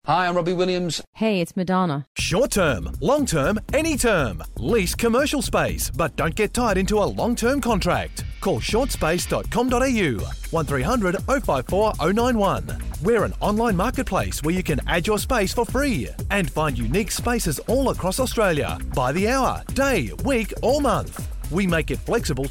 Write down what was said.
Hi, I'm Robbie Williams. Hey, it's Madonna. Short term, long term, any term. Lease commercial space, but don't get tied into a long-term contract. Call shortspace.com.au 1300 054 091. We're an online marketplace where you can add your space for free and find unique spaces all across Australia by the hour, day, week or month. We make it flexible